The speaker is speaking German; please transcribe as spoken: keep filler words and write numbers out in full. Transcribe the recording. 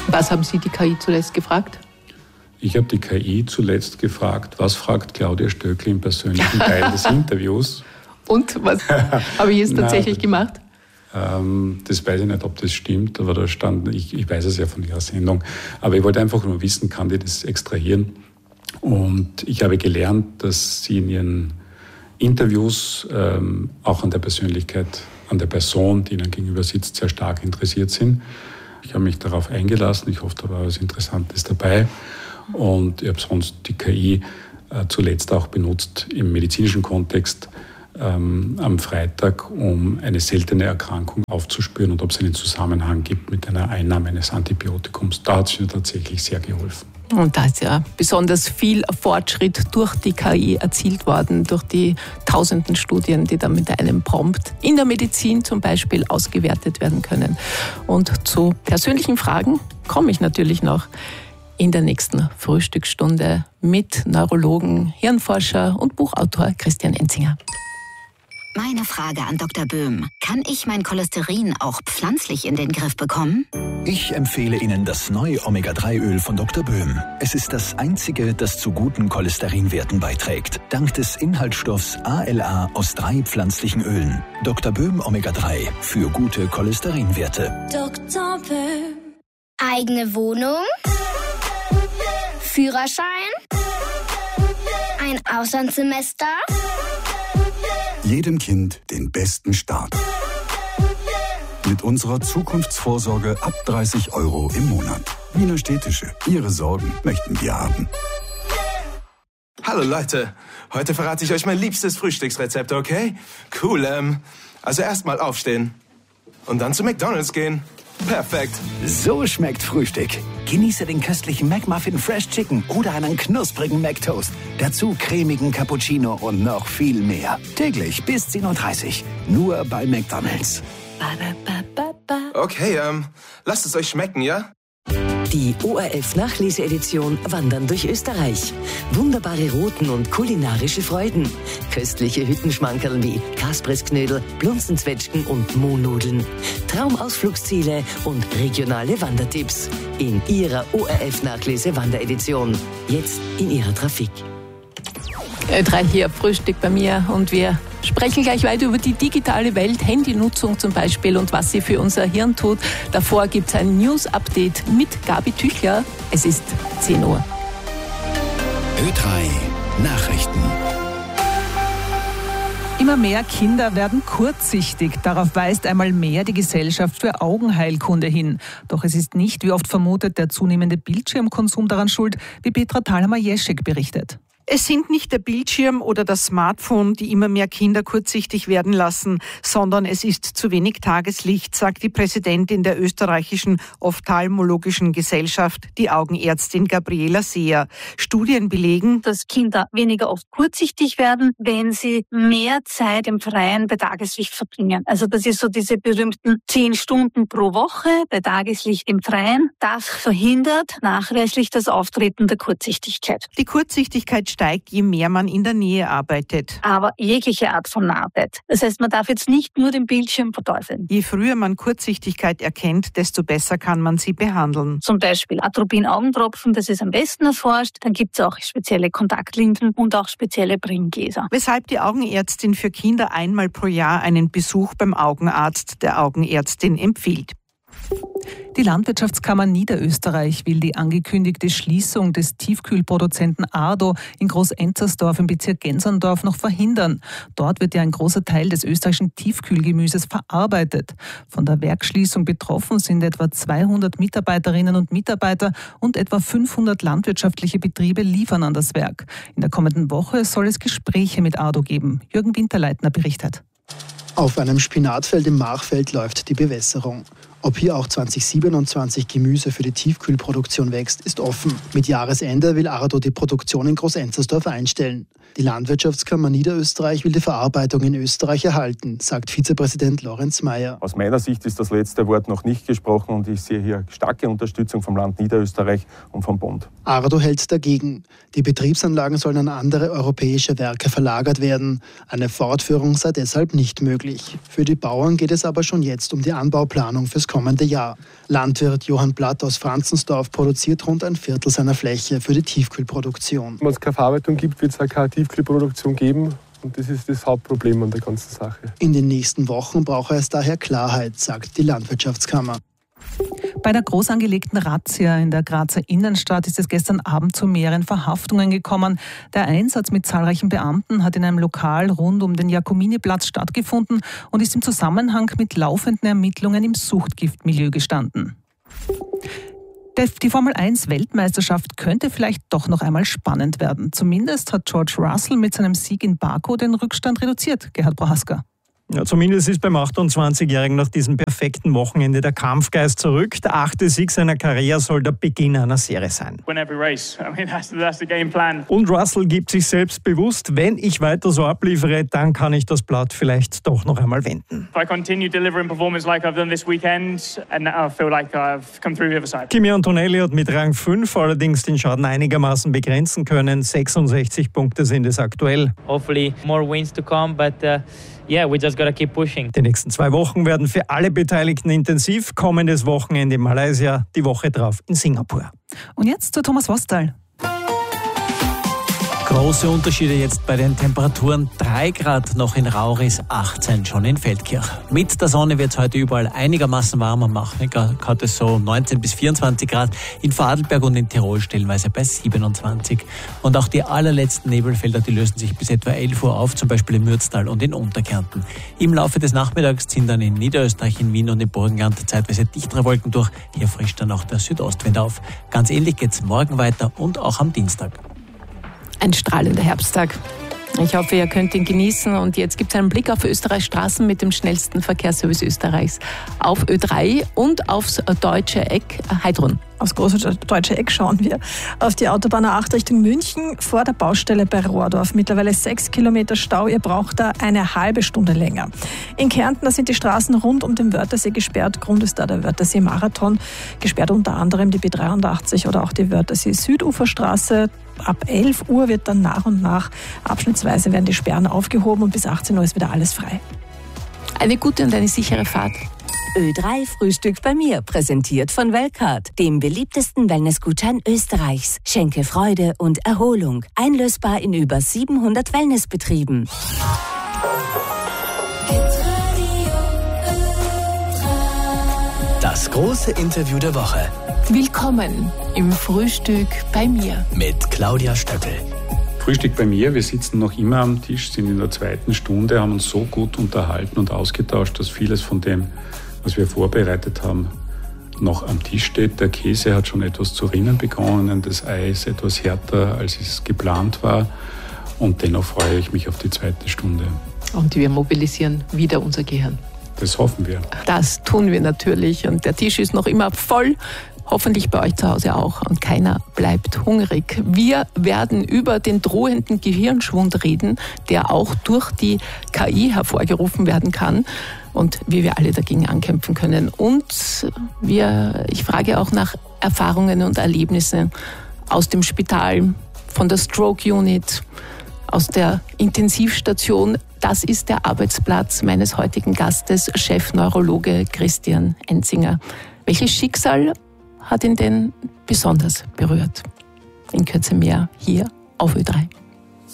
Was haben Sie die K I zuletzt gefragt? Ich habe die K I zuletzt gefragt, was fragt Claudia Stöckl im persönlichen Teil des Interviews? Und was habe ich jetzt tatsächlich Nein, gemacht? Ähm, das weiß ich nicht, ob das stimmt, aber da stand, ich, ich weiß es ja von Ihrer Sendung, aber ich wollte einfach nur wissen, kann die das extrahieren? Und ich habe gelernt, dass Sie in Ihren Interviews ähm, auch an der Persönlichkeit, an der Person, die Ihnen gegenüber sitzt, sehr stark interessiert sind. Ich habe mich darauf eingelassen, ich hoffe, da war was Interessantes dabei. Und ich habe sonst die K I äh, zuletzt auch benutzt im medizinischen Kontext ähm, am Freitag, um eine seltene Erkrankung aufzuspüren und ob es einen Zusammenhang gibt mit einer Einnahme eines Antibiotikums. Da hat es mir tatsächlich sehr geholfen. Und da ist ja besonders viel Fortschritt durch die K I erzielt worden, durch die tausenden Studien, die dann mit einem Prompt in der Medizin zum Beispiel ausgewertet werden können. Und zu persönlichen Fragen komme ich natürlich noch in der nächsten Frühstücksstunde mit Neurologen, Hirnforscher und Buchautor Christian Enzinger. Meine Frage an Doktor Böhm. Kann ich mein Cholesterin auch pflanzlich in den Griff bekommen? Ich empfehle Ihnen das neue Omega drei Öl von Doktor Böhm. Es ist das einzige, das zu guten Cholesterinwerten beiträgt. Dank des Inhaltsstoffs A L A aus drei pflanzlichen Ölen. Doktor Böhm Omega drei für gute Cholesterinwerte. Doktor Böhm. Eigene Wohnung? Führerschein? Ein Auslandssemester? Jedem Kind den besten Start. Mit unserer Zukunftsvorsorge ab dreißig Euro im Monat. Wiener Städtische. Ihre Sorgen möchten wir haben. Hallo Leute, heute verrate ich euch mein liebstes Frühstücksrezept, okay? Cool, ähm, also erstmal aufstehen und dann zu McDonald's gehen. Perfekt. So schmeckt Frühstück. Genieße den köstlichen McMuffin Fresh Chicken oder einen knusprigen McToast. Dazu cremigen Cappuccino und noch viel mehr. Täglich bis zehn Uhr dreißig. Nur bei McDonald's. Okay, ähm, lasst es euch schmecken, ja? Die O R F-Nachleseedition Wandern durch Österreich. Wunderbare Routen und kulinarische Freuden. Köstliche Hüttenschmankerl wie Kasprisknödel, Blunzenzwetschgen und Mohnnudeln. Traumausflugsziele und regionale Wandertipps. In Ihrer O R F-Nachlese-Wanderedition. Jetzt in Ihrer Trafik. Ö drei hier, Frühstück bei mir und wir sprechen gleich weiter über die digitale Welt, Handynutzung zum Beispiel und was sie für unser Hirn tut. Davor gibt es ein News-Update mit Gabi Tüchler. Es ist zehn Uhr. Ö drei Nachrichten. Immer mehr Kinder werden kurzsichtig. Darauf weist einmal mehr die Gesellschaft für Augenheilkunde hin. Doch es ist nicht, wie oft vermutet, der zunehmende Bildschirmkonsum daran schuld, wie Petra Thalhammer-Jeschek berichtet. Es sind nicht der Bildschirm oder das Smartphone, die immer mehr Kinder kurzsichtig werden lassen, sondern es ist zu wenig Tageslicht, sagt die Präsidentin der österreichischen Ophthalmologischen Gesellschaft, die Augenärztin Gabriela Seher. Studien belegen, dass Kinder weniger oft kurzsichtig werden, wenn sie mehr Zeit im Freien bei Tageslicht verbringen. Also das ist so diese berühmten zehn Stunden pro Woche bei Tageslicht im Freien. Das verhindert nachweislich das Auftreten der Kurzsichtigkeit. Die Kurzsichtigkeit steigt, je mehr man in der Nähe arbeitet. Aber jegliche Art von Arbeit. Das heißt, man darf jetzt nicht nur den Bildschirm verteufeln. Je früher man Kurzsichtigkeit erkennt, desto besser kann man sie behandeln. Zum Beispiel Atropin-Augentropfen, das ist am besten erforscht. Dann gibt es auch spezielle Kontaktlinsen und auch spezielle Brillengläser. Weshalb die Augenärztin für Kinder einmal pro Jahr einen Besuch beim Augenarzt der Augenärztin empfiehlt. Die Landwirtschaftskammer Niederösterreich will die angekündigte Schließung des Tiefkühlproduzenten Ardo in Groß-Enzersdorf im Bezirk Genserndorf noch verhindern. Dort wird ja ein großer Teil des österreichischen Tiefkühlgemüses verarbeitet. Von der Werksschließung betroffen sind etwa zweihundert Mitarbeiterinnen und Mitarbeiter und etwa fünfhundert landwirtschaftliche Betriebe liefern an das Werk. In der kommenden Woche soll es Gespräche mit Ardo geben. Jürgen Winterleitner berichtet. Auf einem Spinatfeld im Machfeld läuft die Bewässerung. Ob hier auch zwanzig siebenundzwanzig Gemüse für die Tiefkühlproduktion wächst, ist offen. Mit Jahresende will Ardo die Produktion in Groß-Enzersdorf einstellen. Die Landwirtschaftskammer Niederösterreich will die Verarbeitung in Österreich erhalten, sagt Vizepräsident Lorenz Mayer. Aus meiner Sicht ist das letzte Wort noch nicht gesprochen und ich sehe hier starke Unterstützung vom Land Niederösterreich und vom Bund. Ardo hält dagegen. Die Betriebsanlagen sollen an andere europäische Werke verlagert werden. Eine Fortführung sei deshalb nicht möglich. Für die Bauern geht es aber schon jetzt um die Anbauplanung fürs kommende Jahr. Landwirt Johann Blatt aus Franzensdorf produziert rund ein Viertel seiner Fläche für die Tiefkühlproduktion. Wenn es keine Verarbeitung gibt, wird es auch keine Tiefkühlproduktion geben. Und das ist das Hauptproblem an der ganzen Sache. In den nächsten Wochen brauche es daher Klarheit, sagt die Landwirtschaftskammer. Bei der groß angelegten Razzia in der Grazer Innenstadt ist es gestern Abend zu mehreren Verhaftungen gekommen. Der Einsatz mit zahlreichen Beamten hat in einem Lokal rund um den Jakominiplatz stattgefunden und ist im Zusammenhang mit laufenden Ermittlungen im Suchtgiftmilieu gestanden. Die Formel eins Weltmeisterschaft könnte vielleicht doch noch einmal spannend werden. Zumindest hat George Russell mit seinem Sieg in Baku den Rückstand reduziert. Gerhard Prohaska. Ja, zumindest ist beim achtundzwanzigjährigen nach diesem perfekten Wochenende der Kampfgeist zurück. Der achte Sieg seiner Karriere soll der Beginn einer Serie sein. Und Russell gibt sich selbst bewusst, wenn ich weiter so abliefere, dann kann ich das Blatt vielleicht doch noch einmal wenden. Kimi Antonelli hat mit Rang fünf allerdings den Schaden einigermaßen begrenzen können. sechsundsechzig Punkte sind es aktuell. Hopefully more wins to come, but uh Yeah, we just gotta keep pushing. Die nächsten zwei Wochen werden für alle Beteiligten intensiv. Kommendes Wochenende in Malaysia, die Woche drauf in Singapur. Und jetzt zu Thomas Wostal. Große Unterschiede jetzt bei den Temperaturen. drei Grad noch in Rauris, achtzehn schon in Feldkirch. Mit der Sonne wird es heute überall einigermaßen warm. Am Nachmittag hat es so neunzehn bis vierundzwanzig Grad. In Vorarlberg und in Tirol stellenweise bei siebenundzwanzig. Und auch die allerletzten Nebelfelder, die lösen sich bis etwa elf Uhr auf, zum Beispiel im Mürztal und in Unterkärnten. Im Laufe des Nachmittags ziehen dann in Niederösterreich, in Wien und im Burgenland zeitweise dichtere Wolken durch. Hier frischt dann auch der Südostwind auf. Ganz ähnlich geht es morgen weiter und auch am Dienstag. Ein strahlender Herbsttag. Ich hoffe, ihr könnt ihn genießen. Und jetzt gibt es einen Blick auf Österreichs Straßen mit dem schnellsten Verkehrsservice Österreichs. Auf Ö drei und aufs Deutsche Eck Heidrun. Aufs große Deutsche Eck schauen wir. Auf die Autobahn A acht Richtung München vor der Baustelle bei Rohrdorf. Mittlerweile sechs Kilometer Stau. Ihr braucht da eine halbe Stunde länger. In Kärnten, da sind die Straßen rund um den Wörthersee gesperrt. Grund ist da der Wörthersee-Marathon. Gesperrt unter anderem die B dreiundachtzig oder auch die Wörthersee-Süduferstraße. Ab elf Uhr wird dann nach und nach abschnittsweise werden die Sperren aufgehoben und bis achtzehn Uhr ist wieder alles frei. Eine gute und eine sichere Fahrt. Ö drei Frühstück bei mir, präsentiert von Weltcard, dem beliebtesten Wellnessgutschein Österreichs. Schenke Freude und Erholung. Einlösbar in über siebenhundert Wellnessbetrieben. Das große Interview der Woche. Willkommen im Frühstück bei mir. Mit Claudia Stöckel. Frühstück bei mir. Wir sitzen noch immer am Tisch, sind in der zweiten Stunde, haben uns so gut unterhalten und ausgetauscht, dass vieles von dem, was wir vorbereitet haben, noch am Tisch steht. Der Käse hat schon etwas zu rinnen begonnen, das Ei ist etwas härter, als es geplant war. Und dennoch freue ich mich auf die zweite Stunde. Und wir mobilisieren wieder unser Gehirn. Das hoffen wir. Das tun wir natürlich. Und der Tisch ist noch immer voll. Hoffentlich bei euch zu Hause auch. Und keiner bleibt hungrig. Wir werden über den drohenden Gehirnschwund reden, der auch durch die K I hervorgerufen werden kann. Und wie wir alle dagegen ankämpfen können. Und wir, ich frage auch nach Erfahrungen und Erlebnissen aus dem Spital, von der Stroke Unit, aus der Intensivstation. Das ist der Arbeitsplatz meines heutigen Gastes, Chefneurologe Christian Enzinger. Welches Schicksal hat ihn denn besonders berührt? In Kürze mehr hier auf Ö drei.